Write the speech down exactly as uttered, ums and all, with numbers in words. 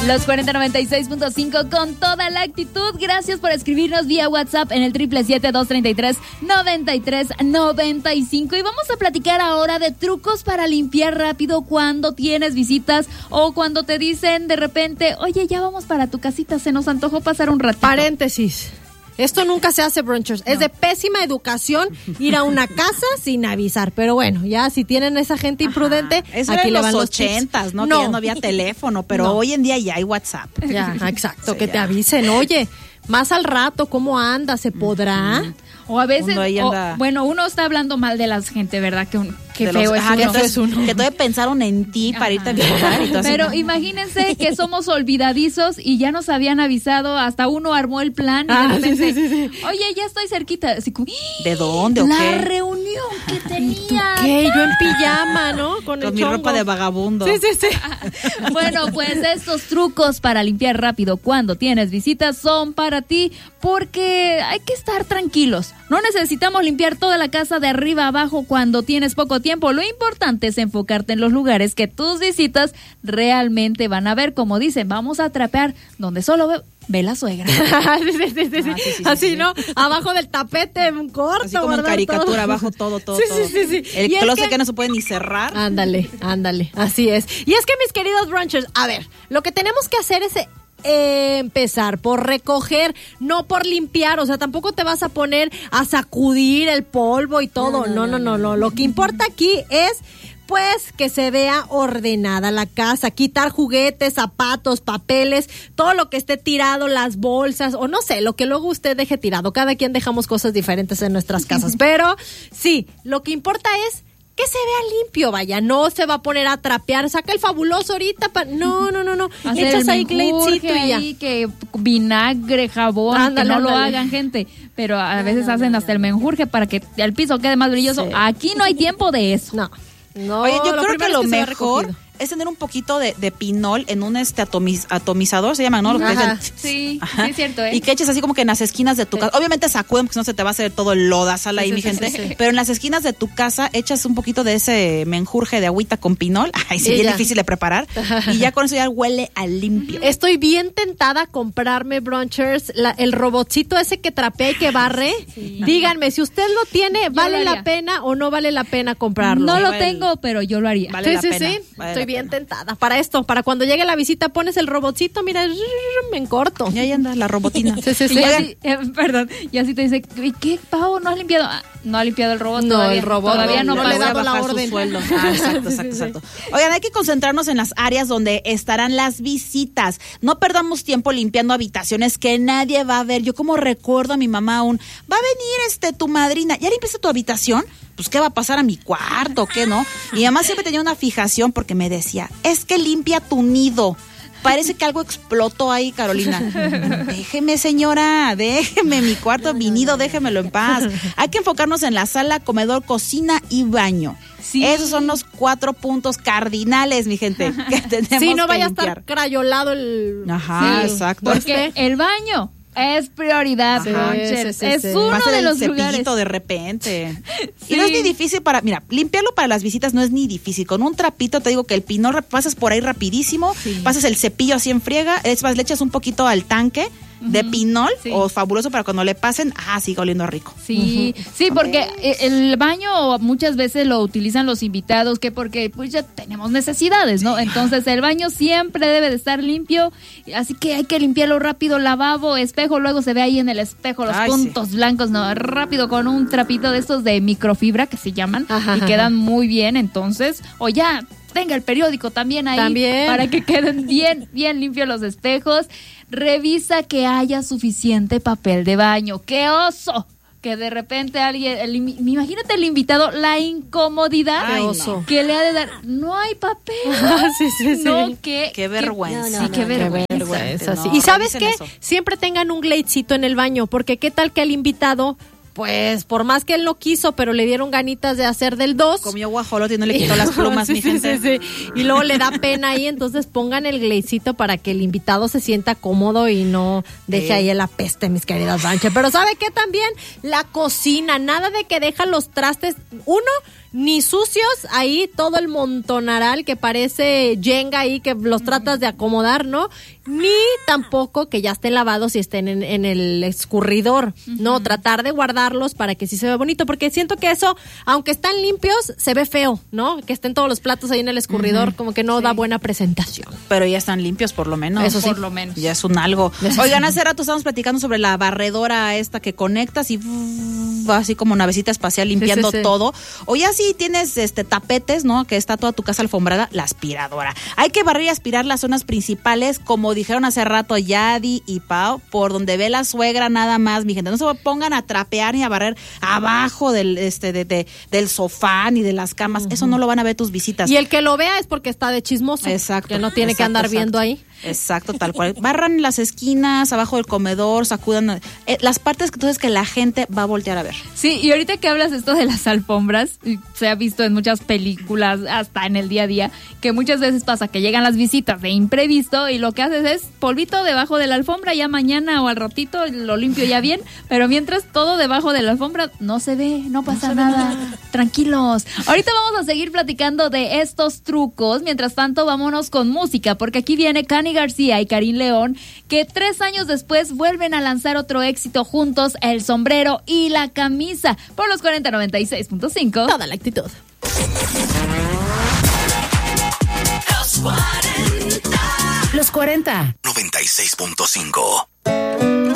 Los cuarenta noventa y seis punto cinco con toda la actitud. Gracias por escribirnos vía WhatsApp en el triple siete, dos treinta y tres, noventa y tres noventa y cinco. Y vamos a platicar ahora de trucos para limpiar rápido cuando tienes visitas o cuando te dicen de repente, oye, ya vamos para tu casita, se nos antojó pasar un ratito. Paréntesis. Esto nunca se hace, brunchers. No. Es de pésima educación ir a una casa sin avisar. Pero bueno, ya si tienen esa gente imprudente, ajá, eso aquí era le van los los ochentas, ¿no? no. Que ya no había teléfono, pero no. hoy en día ya hay WhatsApp. Ya, exacto, sí, que ya. te avisen. Oye, más al rato, ¿cómo anda? ¿Se podrá? Mm-hmm. O a veces, o, bueno, uno está hablando mal de la gente, ¿verdad? Que, un, que feo, los, es ajá, uno. que feo es uno. Que todavía pensaron en ti para irte a visitar y todo. Pero así, ¿no? imagínense que somos olvidadizos y ya nos habían avisado, hasta uno armó el plan y ah, de repente, sí, sí, sí, sí. oye, ya estoy cerquita. Así como, ¿de dónde o la qué? La reunión que tenía. ¿Qué? Yo en pijama, ¿no? Con Con, el mi chongo. ropa de vagabundo. Sí, sí, sí. Bueno, pues estos trucos para limpiar rápido cuando tienes visitas son para ti, porque hay que estar tranquilos. No necesitamos limpiar toda la casa de arriba a abajo cuando tienes poco tiempo. Lo importante es enfocarte en los lugares que tus visitas realmente van a ver. Como dicen, vamos a trapear donde solo ve, ve la suegra. sí, sí, sí, sí, Ah, sí. sí, sí, sí, Así, sí. ¿no? Abajo del tapete, en corto. Así como en caricatura, todo. Abajo todo, todo, sí, todo. Sí, sí, sí. El y closet es que... que no se puede ni cerrar. Ándale, ándale, así es. Y es que, mis queridos brunchers, a ver, lo que tenemos que hacer es... Eh, empezar por recoger, no por limpiar, o sea, tampoco te vas a poner a sacudir el polvo y todo, no, no, no, no, no. Lo que importa aquí es pues que se vea ordenada la casa, quitar juguetes, zapatos, papeles, todo lo que esté tirado, las bolsas, o no sé, lo que luego usted deje tirado. Cada quien dejamos cosas diferentes en nuestras casas, pero sí, lo que importa es que se vea limpio, vaya, no se va a poner a trapear, saca el fabuloso ahorita, pa... no, no, no, no, hacer echas ahí glazecito y ya. Ahí, que vinagre, jabón, ándale, que no ándale. Lo hagan, gente, pero a veces hacen hasta el menjurje para que el piso quede más brilloso. Sí. Aquí no hay tiempo de eso. No, no. Oye, yo creo que lo que mejor es tener un poquito de, de pinol en un este atomiz, atomizador, se llama, ¿no? Lo que Ajá. dicen, sí, Ajá. sí es cierto, ¿eh? Y que eches así como que en las esquinas de tu sí. casa. Obviamente sacuden porque si no se te va a hacer todo el lodazal ahí, sí, mi sí, gente. Sí, sí. Pero en las esquinas de tu casa echas un poquito de ese menjurje de agüita con pinol. Ay, sí, bien difícil de preparar. Y ya con eso ya huele a limpio. Estoy bien tentada a comprarme, brunchers, la, el robotcito ese que trapea y que barre. Sí. Díganme, si usted lo tiene, yo ¿vale la pena o no vale la pena comprarlo? No lo tengo, pero yo lo haría. Vale sí, la sí, pena. sí. Vale Estoy bien pena. tentada. Para esto, para cuando llegue la visita, pones el robotcito, mira, me encorto. Y ahí anda la robotina. Sí, sí, sí. Y así, eh, perdón, y así te dice, ¿qué, Pau? ¿No has limpiado? Ah, no ha limpiado el robot no, todavía. el robot todavía no, no, no le he dado la orden. Sueldo. Ah, exacto, exacto, exacto. Oigan, hay que concentrarnos en las áreas donde estarán las visitas. No perdamos tiempo limpiando habitaciones que nadie va a ver. Yo como recuerdo a mi mamá aún, va a venir este tu madrina, ¿ya limpiaste tu habitación? Pues, ¿qué va a pasar a mi cuarto? ¿Qué no? Y además siempre tenía una fijación porque me decía, es que limpia tu nido. Parece que algo explotó ahí, Carolina. Déjeme, señora, déjeme mi cuarto, mi nido, déjemelo en paz. Hay que enfocarnos en la sala, comedor, cocina y baño. Sí. Esos son los cuatro puntos cardinales, mi gente, que tenemos sí, no que vaya limpiar. a estar crayolado el... Ajá, sí, exacto. Porque el baño... es prioridad, sí, sí, sí, es sí. uno Va a ser de el los cepillito lugares. de repente. Sí. Y no es ni difícil para, mira, limpiarlo para las visitas no es ni difícil. Con un trapito te digo que el pinol pasas por ahí rapidísimo, sí. pasas el cepillo así en friega, es más, le echas un poquito al tanque uh-huh. de pinol sí. o fabuloso para cuando le pasen, ah, sigue oliendo rico. Sí, uh-huh. sí, porque el baño muchas veces lo utilizan los invitados, que porque pues ya tenemos necesidades, ¿no? Entonces el baño siempre debe de estar limpio, así que hay que limpiarlo rápido, lavabo, espejo, luego se ve ahí en el espejo los Ay, puntos sí. blancos, no, rápido con un trapito de estos de microfibra que se llaman ajá, y quedan muy bien, entonces, o ya tenga el periódico también ahí ¿También? para que queden bien, bien limpios los espejos. Revisa que haya suficiente papel de baño. ¡Qué oso! Que de repente alguien, el, imagínate el invitado, la incomodidad Ay, no. que le ha de dar. No hay papel. sí, sí, sí. No, qué, qué vergüenza. Qué, no, no, sí, qué no, vergüenza. Qué vergüenza sí. Y ¿sabes qué? Eso. Siempre tengan un glazecito en el baño, porque qué tal que el invitado... Pues, por más que él no quiso, pero le dieron ganitas de hacer del dos. Comió guajolote y no le quitó las plumas, sí, mi sí, gente. Sí, sí. Y luego le da pena ahí, entonces pongan el glazecito para que el invitado se sienta cómodo y no deje sí. ahí la peste, mis queridas ranchas. Pero ¿sabe qué también? La cocina, nada de que dejan los trastes. Uno, ni sucios ahí, todo el montonaral que parece Jenga ahí, que los tratas de acomodar, ¿no? Ni tampoco que ya estén lavados y estén en, en el escurridor, ¿no? Uh-huh. Tratar de guardarlos para que sí se vea bonito, porque siento que eso, aunque están limpios, se ve feo, ¿no? Que estén todos los platos ahí en el escurridor, uh-huh. como que no sí. da buena presentación. Pero ya están limpios, por lo menos. Eso sí. Por lo menos. Ya es un algo. Eso Oigan, sí. hace rato estábamos platicando sobre la barredora esta que conectas y va así como navecita espacial limpiando sí, sí, sí. todo. O ya si tienes este tapetes, ¿no? Que está toda tu casa alfombrada, la aspiradora. Hay que barrer y aspirar las zonas principales, como dijeron hace rato Yadi y Pau, por donde ve la suegra nada más, mi gente. No se pongan a trapear ni a barrer abajo del este de, de del sofá ni de las camas. Uh-huh. Eso no lo van a ver tus visitas. Y el que lo vea es porque está de chismoso. Exacto. Que no tiene exacto, que andar exacto. viendo ahí. Exacto, tal cual. Barran las esquinas, abajo del comedor, sacudan eh, las partes que entonces que la gente va a voltear a ver. Sí, y ahorita que hablas esto de las alfombras, se ha visto en muchas películas, hasta en el día a día, que muchas veces pasa que llegan las visitas de imprevisto y lo que haces es polvito debajo de la alfombra, ya mañana o al ratito lo limpio ya bien, pero mientras todo debajo de la alfombra no se ve, no pasa no nada. nada. Tranquilos. Ahorita vamos a seguir platicando de estos trucos, mientras tanto vámonos con música, porque aquí viene Cani García y Karim León, que tres años después vuelven a lanzar otro éxito juntos, El Sombrero y la Camisa, por los cuarenta noventa y seis punto cinco. Toda la actitud. Los cuarenta. Los cuarenta. noventa y seis punto cinco.